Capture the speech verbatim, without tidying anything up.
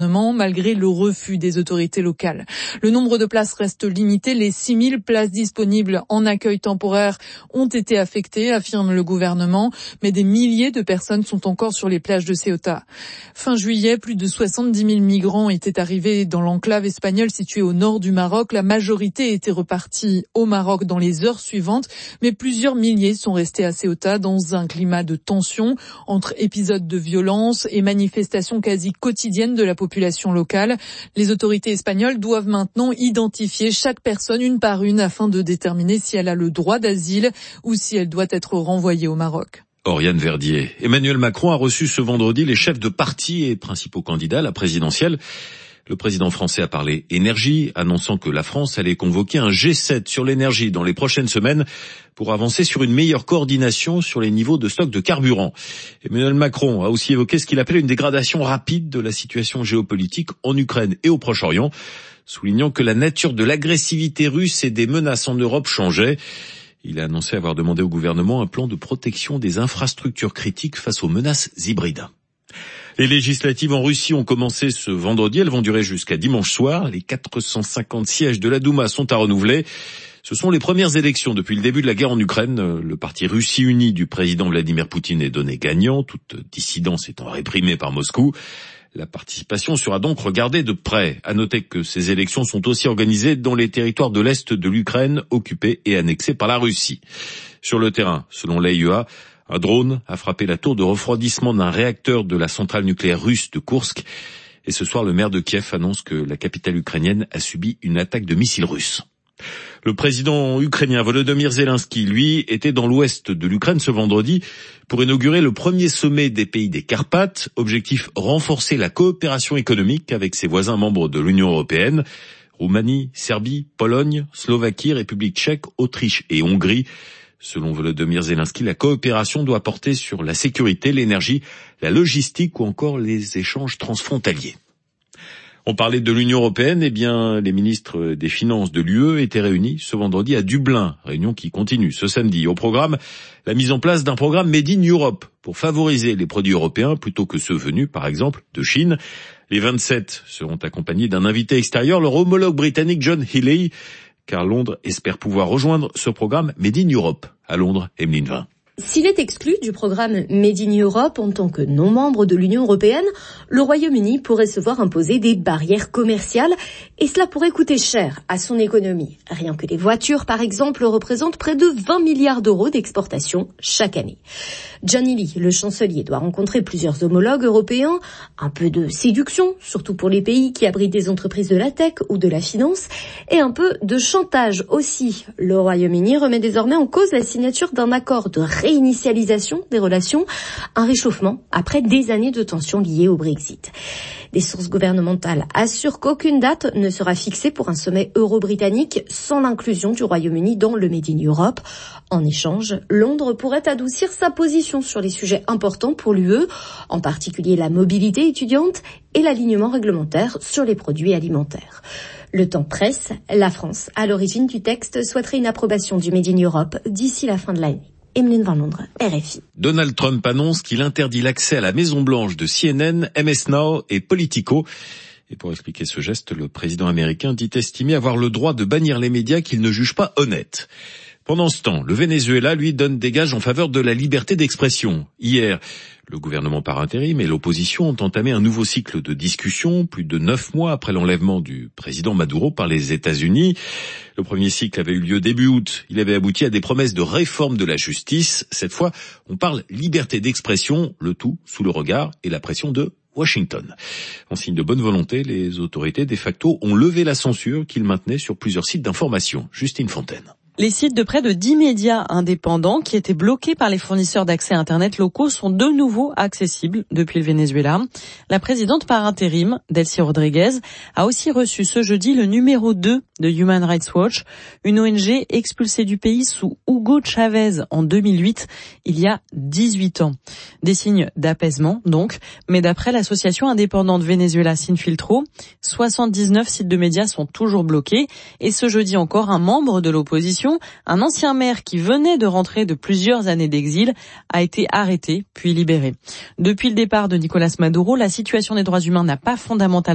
gouvernement, malgré le refus des autorités locales. Le nombre de places reste limité. Les six mille places disponibles en accueil temporaire ont été affectées, affirme le gouvernement, mais des milliers de personnes sont encore sur les plages de Ceuta. Fin juillet, plus de soixante-dix mille migrants étaient arrivés dans l'enclave espagnole située au nord du Maroc. La majorité était repartie au Maroc dans les heures suivantes, mais plusieurs milliers sont restés à Ceuta dans un climat de tension entre épisodes de violence et manifestations quasi quotidiennes de la population locale. Les autorités espagnoles doivent maintenant identifier chaque personne une par une afin de déterminer si elle a le droit d'asile ou si elle doit être renvoyée au Maroc. Oriane Verdier. Emmanuel Macron a reçu ce vendredi les chefs de parti et principaux candidats à la présidentielle. Le président français a parlé énergie, annonçant que la France allait convoquer un G sept sur l'énergie dans les prochaines semaines pour avancer sur une meilleure coordination sur les niveaux de stock de carburant. Emmanuel Macron a aussi évoqué ce qu'il appelle une dégradation rapide de la situation géopolitique en Ukraine et au Proche-Orient, soulignant que la nature de l'agressivité russe et des menaces en Europe changeait. Il a annoncé avoir demandé au gouvernement un plan de protection des infrastructures critiques face aux menaces hybrides. Les législatives en Russie ont commencé ce vendredi. Elles vont durer jusqu'à dimanche soir. Les quatre cent cinquante sièges de la Douma sont à renouveler. Ce sont les premières élections depuis le début de la guerre en Ukraine. Le parti Russie Unie du président Vladimir Poutine est donné gagnant, toute dissidence étant réprimée par Moscou. La participation sera donc regardée de près. À noter que ces élections sont aussi organisées dans les territoires de l'Est de l'Ukraine, occupés et annexés par la Russie. Sur le terrain, selon l'A I E A, un drone a frappé la tour de refroidissement d'un réacteur de la centrale nucléaire russe de Koursk. Et ce soir, le maire de Kiev annonce que la capitale ukrainienne a subi une attaque de missiles russes. Le président ukrainien Volodymyr Zelensky, lui, était dans l'ouest de l'Ukraine ce vendredi pour inaugurer le premier sommet des pays des Carpates. Objectif, renforcer la coopération économique avec ses voisins membres de l'Union européenne. Roumanie, Serbie, Pologne, Slovaquie, République tchèque, Autriche et Hongrie. Selon Volodymyr Zelensky, la coopération doit porter sur la sécurité, l'énergie, la logistique ou encore les échanges transfrontaliers. On parlait de l'Union européenne, eh bien, les ministres des Finances de l'U E étaient réunis ce vendredi à Dublin, réunion qui continue ce samedi. Au programme, la mise en place d'un programme Made in Europe pour favoriser les produits européens plutôt que ceux venus, par exemple, de Chine. Les vingt-sept seront accompagnés d'un invité extérieur, leur homologue britannique John Healey, car Londres espère pouvoir rejoindre ce programme Made in Europe. À Londres, Emeline Vin. S'il est exclu du programme Made in Europe en tant que non-membre de l'Union européenne, le Royaume-Uni pourrait se voir imposer des barrières commerciales et cela pourrait coûter cher à son économie. Rien que les voitures, par exemple, représentent près de vingt milliards d'euros d'exportation chaque année. John Healey, le chancelier, doit rencontrer plusieurs homologues européens. Un peu de séduction, surtout pour les pays qui abritent des entreprises de la tech ou de la finance, et un peu de chantage aussi. Le Royaume-Uni remet désormais en cause la signature d'un accord de réinitialisation des relations, un réchauffement après des années de tensions liées au Brexit. Des sources gouvernementales assurent qu'aucune date ne sera fixée pour un sommet euro-britannique sans l'inclusion du Royaume-Uni dans le Made in Europe. En échange, Londres pourrait adoucir sa position sur les sujets importants pour l'U E, en particulier la mobilité étudiante et l'alignement réglementaire sur les produits alimentaires. Le temps presse, la France, à l'origine du texte, souhaiterait une approbation du Made in Europe d'ici la fin de l'année. Emeline Van Londres, R F I. Donald Trump annonce qu'il interdit l'accès à la Maison-Blanche de C N N, M S Now et Politico. Et pour expliquer ce geste, le président américain dit estimer avoir le droit de bannir les médias qu'il ne juge pas honnêtes. Pendant ce temps, le Venezuela, lui, donne des gages en faveur de la liberté d'expression. Hier, le gouvernement par intérim et l'opposition ont entamé un nouveau cycle de discussion, plus de neuf mois après l'enlèvement du président Maduro par les États-Unis. Le premier cycle avait eu lieu début août. Il avait abouti à des promesses de réforme de la justice. Cette fois, on parle liberté d'expression, le tout sous le regard et la pression de Washington. En signe de bonne volonté, les autorités de facto ont levé la censure qu'ils maintenaient sur plusieurs sites d'information. Justine Fontaine. Les sites de près de dix médias indépendants qui étaient bloqués par les fournisseurs d'accès Internet locaux sont de nouveau accessibles depuis le Venezuela. La présidente par intérim, Delcy Rodriguez, a aussi reçu ce jeudi le numéro deux de Human Rights Watch, une O N G expulsée du pays sous Hugo Chavez en deux mille huit, il y a dix-huit ans. Des signes d'apaisement, donc, mais d'après l'association indépendante Venezuela Sinfiltro, soixante-dix-neuf sites de médias sont toujours bloqués et ce jeudi encore, un membre de l'opposition, un ancien maire qui venait de rentrer de plusieurs années d'exil, a été arrêté puis libéré. Depuis le départ de Nicolás Maduro, la situation des droits humains n'a pas fondamentalement